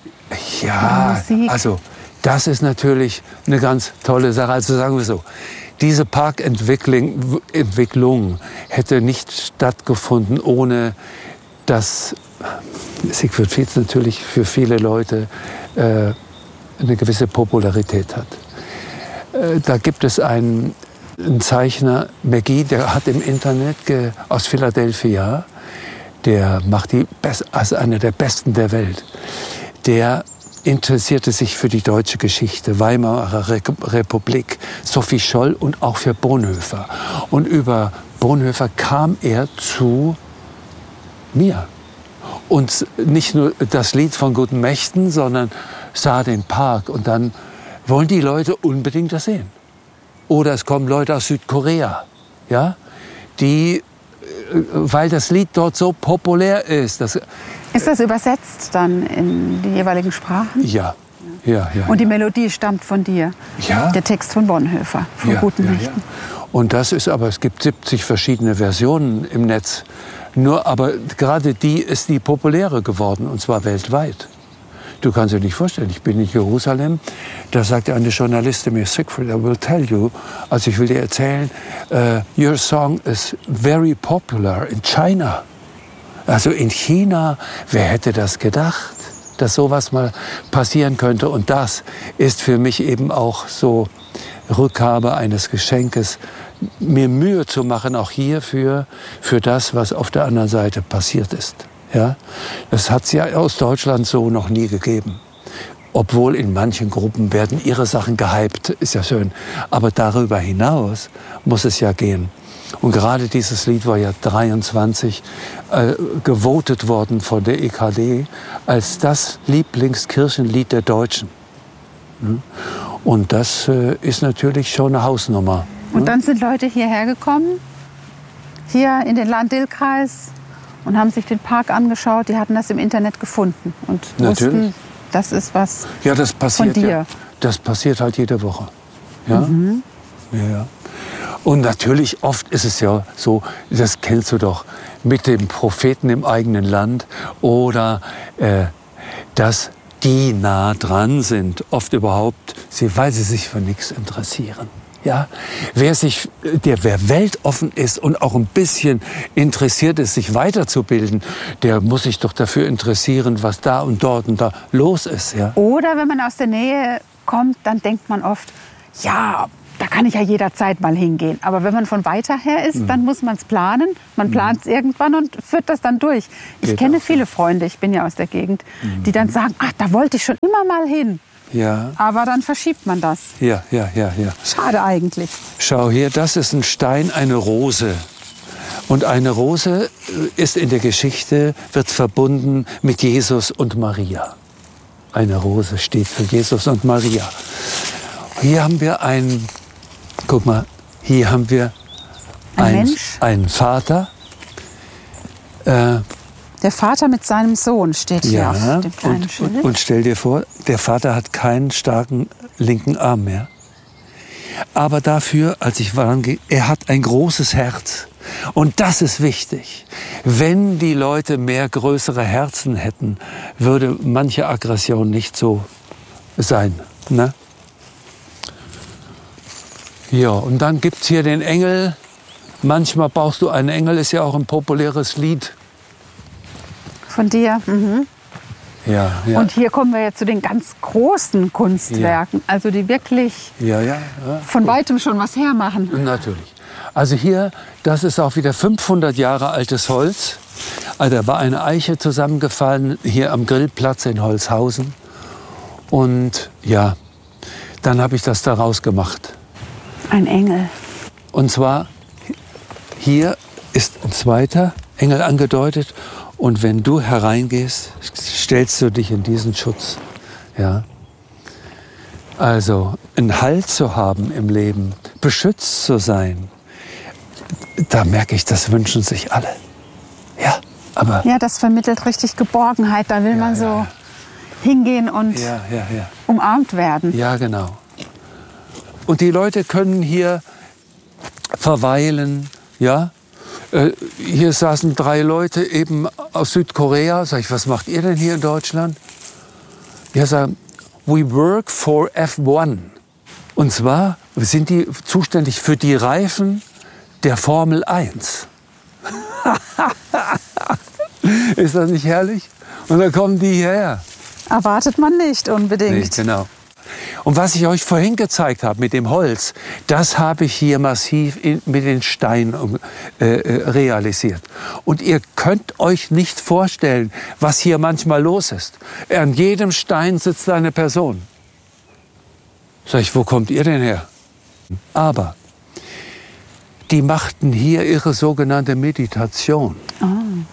Ja, Musik. Also das ist natürlich eine ganz tolle Sache. Also sagen wir so, diese Parkentwicklung Entwicklung hätte nicht stattgefunden, ohne dass Siegfried Fietz natürlich für viele Leute äh, eine gewisse Popularität hat. Da gibt es einen, einen Zeichner, McGee, der hat im Internet ge, aus Philadelphia, der macht die best, also einer der besten der Welt. Der interessierte sich für die deutsche Geschichte, Weimarer Republik, Sophie Scholl und auch für Bonhoeffer. Und über Bonhoeffer kam er zu mir. Und nicht nur das Lied von Guten Mächten, sondern sah den Park und dann wollen die Leute unbedingt das sehen. Oder es kommen Leute aus Südkorea, ja, die, weil das Lied dort so populär ist. Das, ist das übersetzt dann in die jeweiligen Sprachen? Ja, ja, ja. Und die ja. Melodie stammt von dir? Ja. Der Text von Bonhoeffer, von ja, Guten ja, Mächten? Ja. Und das ist aber, es gibt siebzig verschiedene Versionen im Netz. Nur, aber gerade die ist die populäre geworden, und zwar weltweit. Du kannst dir nicht vorstellen, ich bin in Jerusalem, da sagte eine Journalistin mir, Siegfried, I will tell you, also ich will dir erzählen, uh, your song is very popular in China. Also in China, wer hätte das gedacht, dass sowas mal passieren könnte? Und das ist für mich eben auch so Rückgabe eines Geschenkes, mir Mühe zu machen, auch hier für, für das, was auf der anderen Seite passiert ist. Ja, das hat es ja aus Deutschland so noch nie gegeben. Obwohl in manchen Gruppen werden ihre Sachen gehypt, ist ja schön. Aber darüber hinaus muss es ja gehen. Und gerade dieses Lied war ja dreiundzwanzig äh, gewotet worden von der E K D als das Lieblingskirchenlied der Deutschen. Hm? Und das äh, ist natürlich schon eine Hausnummer. Hm? Und dann sind Leute hierher gekommen, hier in den Lahn-Dill-Kreis, und haben sich den Park angeschaut. Die hatten das im Internet gefunden und wussten, das ist was ja, das passiert, von dir. Ja. Das passiert halt jede Woche. Ja? Mhm. Ja, ja. Und natürlich, oft ist es ja so, das kennst du doch, mit dem Propheten im eigenen Land oder äh, dass die nah dran sind, oft überhaupt, sie, weil sie sich für nichts interessieren. Ja, wer sich, der, wer weltoffen ist und auch ein bisschen interessiert ist, sich weiterzubilden, der muss sich doch dafür interessieren, was da und dort und da los ist. Ja. Oder wenn man aus der Nähe kommt, dann denkt man oft, ja, da kann ich ja jederzeit mal hingehen. Aber wenn man von weiter her ist, mhm. dann muss man es planen. Man mhm. plant es irgendwann und führt das dann durch. Ich Geht kenne auch, viele ja. Freunde, ich bin ja aus der Gegend, mhm. die dann sagen, ach, da wollte ich schon immer mal hin. Ja. Aber dann verschiebt man das. Ja, ja, ja, ja. Schade eigentlich. Schau hier, das ist ein Stein, eine Rose. Und eine Rose ist in der Geschichte, wird verbunden mit Jesus und Maria. Eine Rose steht für Jesus und Maria. Hier haben wir einen, guck mal, hier haben wir ein ein, Mensch. einen Vater. Äh, Der Vater mit seinem Sohn steht hier ja, auf dem kleinen und, Schild. Und, und stell dir vor, der Vater hat keinen starken linken Arm mehr. Aber dafür, als ich vorangehe, er hat ein großes Herz. Und das ist wichtig. Wenn die Leute mehr größere Herzen hätten, würde manche Aggression nicht so sein. Ne? Ja, und dann gibt's hier den Engel. Manchmal brauchst du einen Engel, ist ja auch ein populäres Lied. Von dir. Mhm. Ja, ja. Und hier kommen wir jetzt zu den ganz großen Kunstwerken, ja. also die wirklich ja, ja, ja. von weitem schon was hermachen. Natürlich. Also hier, das ist auch wieder fünfhundert Jahre altes Holz. Also da war eine Eiche zusammengefallen, hier am Grillplatz in Holzhausen. Und ja, dann habe ich das daraus gemacht. Ein Engel. Und zwar, hier ist ein zweiter Engel angedeutet. Und wenn du hereingehst, stellst du dich in diesen Schutz. Ja. Also einen Halt zu haben im Leben, beschützt zu sein, da merke ich, das wünschen sich alle. Ja, aber ja, das vermittelt richtig Geborgenheit. Da will ja, man so ja, ja. hingehen und ja, ja, ja. umarmt werden. Ja, genau. Und die Leute können hier verweilen, ja. Äh, hier saßen drei Leute eben aus Südkorea. Sag ich, was macht ihr denn hier in Deutschland? Ja, sagen, we work for F eins. Und zwar sind die zuständig für die Reifen der Formel eins. Ist das nicht herrlich? Und dann kommen die hierher. Erwartet man nicht unbedingt. Nee, genau. Und was ich euch vorhin gezeigt habe mit dem Holz, das habe ich hier massiv in, mit den Steinen äh, realisiert. Und ihr könnt euch nicht vorstellen, was hier manchmal los ist. An jedem Stein sitzt eine Person. Sag ich, wo kommt ihr denn her? Aber die machten hier ihre sogenannte Meditation. Oh.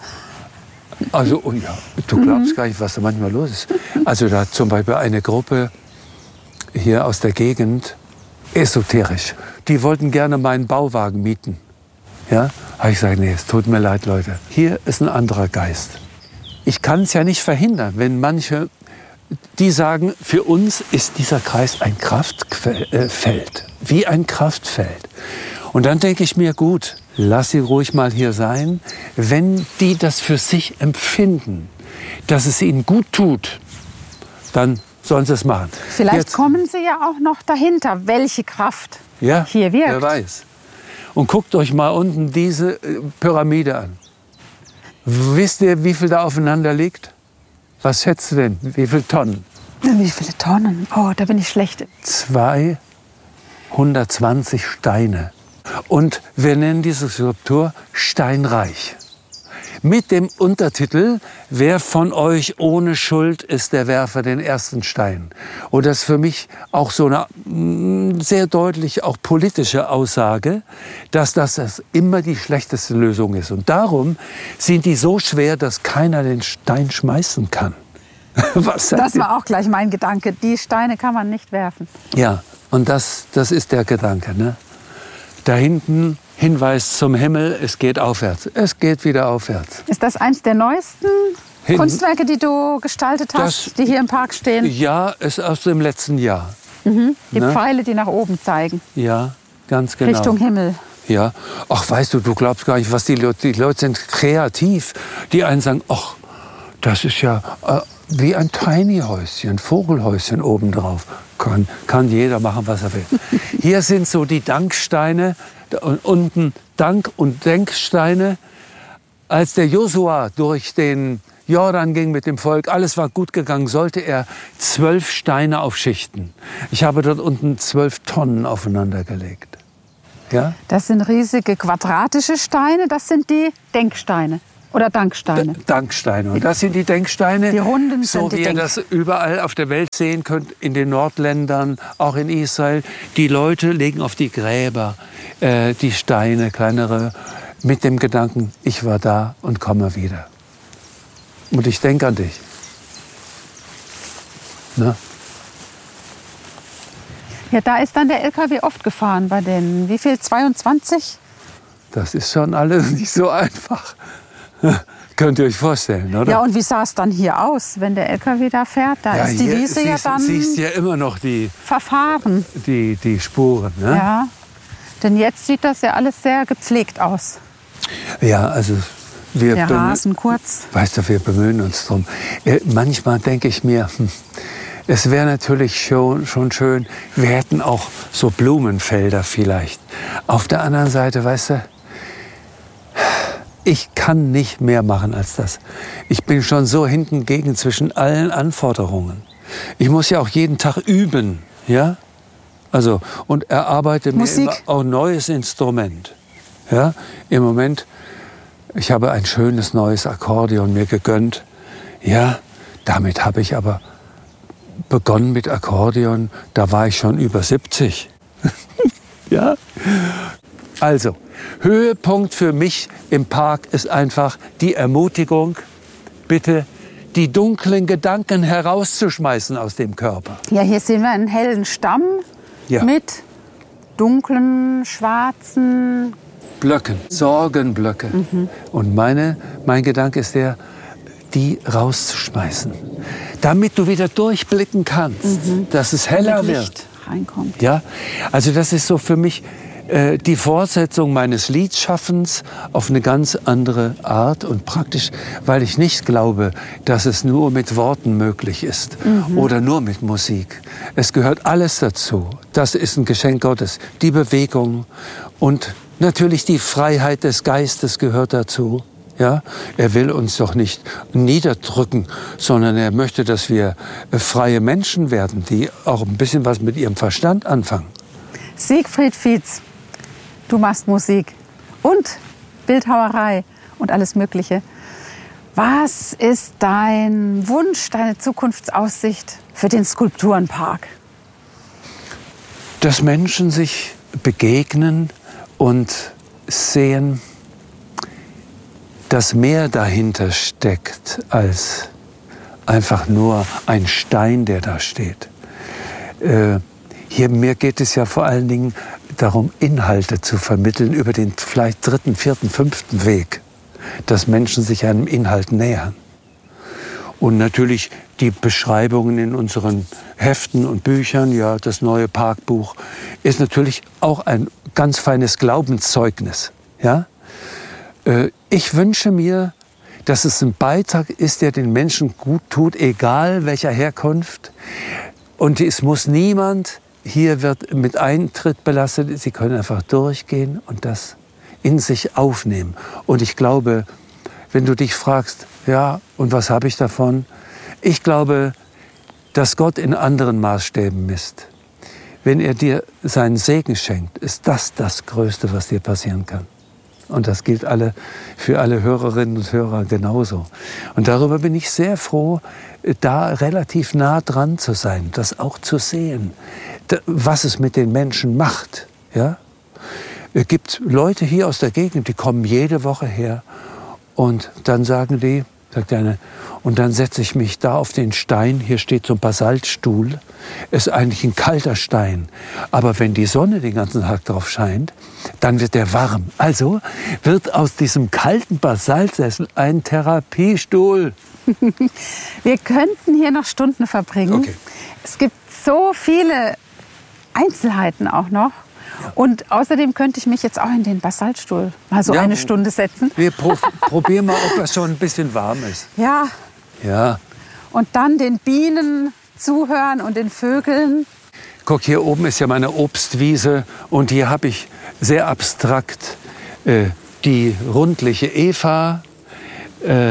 Also, oh ja, du glaubst mhm. gar nicht, was da manchmal los ist. Also da hat zum Beispiel eine Gruppe hier aus der Gegend, esoterisch. Die wollten gerne meinen Bauwagen mieten. Ja? Aber ich sage, nee, es tut mir leid, Leute. Hier ist ein anderer Geist. Ich kann es ja nicht verhindern, wenn manche, die sagen, für uns ist dieser Kreis ein Kraftfeld, wie ein Kraftfeld. Und dann denke ich mir, gut, lass sie ruhig mal hier sein. Wenn die das für sich empfinden, dass es ihnen gut tut, dann sollen sie es machen. Vielleicht Jetzt kommen Sie ja auch noch dahinter, welche Kraft ja, hier wirkt. Wer weiß. Und guckt euch mal unten diese Pyramide an. Wisst ihr, wie viel da aufeinander liegt? Was schätzt du denn? Wie viele Tonnen? Wie viele Tonnen? Oh, da bin ich schlecht. zweihundertzwanzig Steine. Und wir nennen diese Skulptur Steinreich. Mit dem Untertitel, wer von euch ohne Schuld ist, der werfe den ersten Stein. Und das ist für mich auch so eine sehr deutlich auch politische Aussage, dass das immer die schlechteste Lösung ist. Und darum sind die so schwer, dass keiner den Stein schmeißen kann. Was das war auch gleich mein Gedanke. Die Steine kann man nicht werfen. Ja, und das, das ist der Gedanke, ne? Da hinten Hinweis zum Himmel, es geht aufwärts. Es geht wieder aufwärts. Ist das eins der neuesten Hin Kunstwerke, die du gestaltet hast, das, die hier im Park stehen? Ja, ist aus dem letzten Jahr. Mhm. Die ne? Pfeile, die nach oben zeigen. Ja, ganz genau. Richtung Himmel. Ja. Ach, weißt du, du glaubst gar nicht, was die Leute, die Leute sind kreativ. Die einen sagen, ach, das ist ja äh, wie ein Tiny-Häuschen, ein Vogelhäuschen obendrauf. Kann, kann jeder machen, was er will. Hier sind so die Danksteine und unten Dank- und Denksteine. Als der Josua durch den Jordan ging mit dem Volk, alles war gut gegangen, sollte er zwölf Steine aufschichten. Ich habe dort unten zwölf Tonnen aufeinander gelegt. Ja? Das sind riesige quadratische Steine, das sind die Denksteine oder Danksteine. D- Danksteine. Und das sind die Denksteine, die runden so sind die wie ihr Denk- das überall auf der Welt sehen könnt, in den Nordländern, auch in Israel. Die Leute legen auf die Gräber äh, die Steine, kleinere, mit dem Gedanken, ich war da und komme wieder. Und ich denke an dich. Ne? Ja, da ist dann der L K W oft gefahren bei den, wie viel, zweiundzwanzig? Das ist schon alles nicht so einfach. Könnt ihr euch vorstellen, oder? Ja, und wie sah es dann hier aus, wenn der L K W da fährt? Da Ja, ist die hier Wiese ja siehst, dann siehst ja immer noch die, verfahren. die, die Spuren. Ne? Ja, denn jetzt sieht das ja alles sehr gepflegt aus. Ja, also wir, Der bemü- Rasen kurz. weißt du, wir bemühen uns drum. Äh, manchmal denke ich mir, hm, es wäre natürlich schon, schon schön, wir hätten auch so Blumenfelder vielleicht. Auf der anderen Seite, weißt du, ich kann nicht mehr machen als das. Ich bin schon so hinten gegen zwischen allen Anforderungen. Ich muss ja auch jeden Tag üben, ja? Also, und erarbeite mir Musik. immer auch ein neues Instrument. Ja? Im Moment, ich habe ein schönes neues Akkordeon mir gegönnt. Ja, damit habe ich aber begonnen mit Akkordeon, da war ich schon über siebzig. Ja? Also, Höhepunkt für mich im Park ist einfach die Ermutigung, bitte die dunklen Gedanken herauszuschmeißen aus dem Körper. Ja, hier sehen wir einen hellen Stamm Ja. mit dunklen, schwarzen. Blöcken, Sorgenblöcke. Mhm. Und meine, mein Gedanke ist der, die rauszuschmeißen, damit du wieder durchblicken kannst, dass es heller mit wird. Licht reinkommt. Ja, also das ist so für mich äh, die Fortsetzung meines Liedschaffens auf eine ganz andere Art und praktisch, weil ich nicht glaube, dass es nur mit Worten möglich ist oder nur mit Musik. Es gehört alles dazu. Das ist ein Geschenk Gottes. Die Bewegung und natürlich die Freiheit des Geistes gehört dazu. Ja, er will uns doch nicht niederdrücken, sondern er möchte, dass wir äh, freie Menschen werden, die auch ein bisschen was mit ihrem Verstand anfangen. Siegfried Fietz, du machst Musik und Bildhauerei und alles Mögliche. Was ist dein Wunsch, deine Zukunftsaussicht für den Skulpturenpark? Dass Menschen sich begegnen und sehen, dass mehr dahinter steckt als einfach nur ein Stein, der da steht. Äh, hier mir geht es ja vor allen Dingen darum, Inhalte zu vermitteln über den vielleicht dritten, vierten, fünften Weg, dass Menschen sich einem Inhalt nähern. Und natürlich die Beschreibungen in unseren Heften und Büchern, ja, das neue Parkbuch, ist natürlich auch ein ganz feines Glaubenszeugnis, ja. Ich wünsche mir, dass es ein Beitrag ist, der den Menschen gut tut, egal welcher Herkunft. Und es muss niemand, hier wird mit Eintritt belastet, sie können einfach durchgehen und das in sich aufnehmen. Und ich glaube, wenn du dich fragst, ja, und was habe ich davon? Ich glaube, dass Gott in anderen Maßstäben misst. Wenn er dir seinen Segen schenkt, ist das das Größte, was dir passieren kann. Und das gilt alle, für alle Hörerinnen und Hörer genauso. Und darüber bin ich sehr froh, da relativ nah dran zu sein, das auch zu sehen, was es mit den Menschen macht. Ja? Es gibt Leute hier aus der Gegend, die kommen jede Woche her und dann sagen die, sagt der eine, und dann setze ich mich da auf den Stein, hier steht so ein Basaltstuhl, ist eigentlich ein kalter Stein, aber wenn die Sonne den ganzen Tag drauf scheint, dann wird der warm. Also wird aus diesem kalten Basaltsessel ein Therapiestuhl. Wir könnten hier noch Stunden verbringen. Okay. Es gibt so viele Einzelheiten auch noch. Und außerdem könnte ich mich jetzt auch in den Basaltstuhl mal so Ja, eine Stunde setzen. Wir pro probieren mal, ob das schon ein bisschen warm ist. Ja, Ja. und dann den Bienen zuhören und den Vögeln. Guck, hier oben ist ja meine Obstwiese und hier habe ich sehr abstrakt äh, die rundliche Eva äh,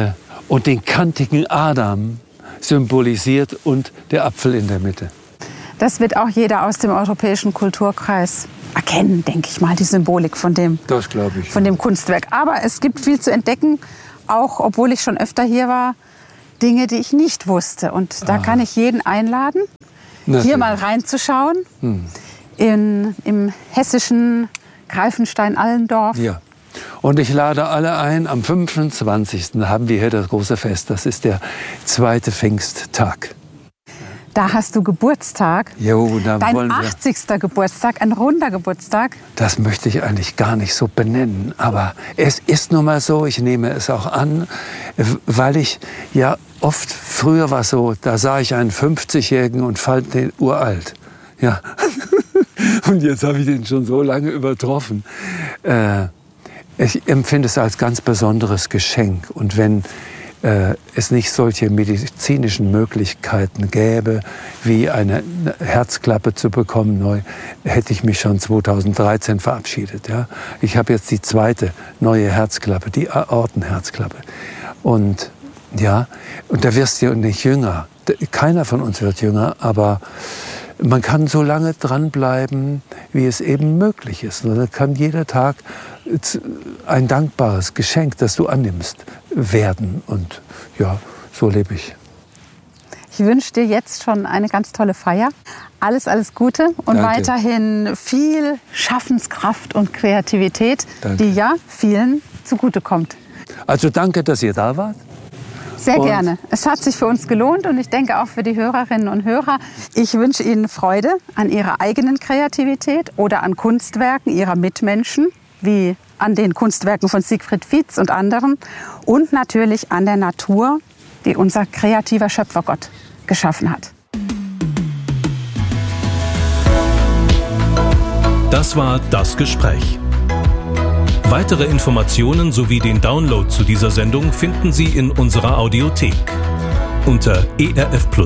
und den kantigen Adam symbolisiert und der Apfel in der Mitte. Das wird auch jeder aus dem europäischen Kulturkreis erkennen, denke ich mal, die Symbolik von dem, das glaube ich, von dem Kunstwerk. Aber es gibt viel zu entdecken, auch obwohl ich schon öfter hier war, Dinge, die ich nicht wusste. Und da ah. kann ich jeden einladen, natürlich, hier mal reinzuschauen, hm. in, im hessischen Greifenstein-Allendorf. Ja. Und ich lade alle ein, am fünfundzwanzigsten haben wir hier das große Fest. Das ist der zweite Pfingsttag. Da hast du Geburtstag. Jo, da Dein wollen wir. achtzigster Geburtstag, ein runder Geburtstag. Das möchte ich eigentlich gar nicht so benennen. Aber es ist nun mal so, ich nehme es auch an, weil ich ja oft, früher war es so, da sah ich einen fünfzigjährigen und fand den uralt. Ja. Und jetzt habe ich den schon so lange übertroffen. Äh, ich empfinde es als ganz besonderes Geschenk. Und wenn äh, es nicht solche medizinischen Möglichkeiten gäbe, wie eine Herzklappe zu bekommen neu, hätte ich mich schon zweitausenddreizehn verabschiedet. Ja? Ich habe jetzt die zweite neue Herzklappe, die Aortenherzklappe. Und ja, und da wirst du nicht jünger. Keiner von uns wird jünger, aber man kann so lange dranbleiben, wie es eben möglich ist. Und dann kann jeder Tag ein dankbares Geschenk, das du annimmst, werden. Und ja, so lebe ich. Ich wünsche dir jetzt schon eine ganz tolle Feier. Alles, alles Gute und Danke. Weiterhin viel Schaffenskraft und Kreativität, Danke. Die ja vielen zugutekommt. Also danke, dass ihr da wart. Sehr und gerne. Es hat sich für uns gelohnt und ich denke auch für die Hörerinnen und Hörer. Ich wünsche Ihnen Freude an Ihrer eigenen Kreativität oder an Kunstwerken Ihrer Mitmenschen, wie an den Kunstwerken von Siegfried Fietz und anderen. Und natürlich an der Natur, die unser kreativer Schöpfergott geschaffen hat. Das war Das Gespräch. Weitere Informationen sowie den Download zu dieser Sendung finden Sie in unserer Audiothek unter e r f plus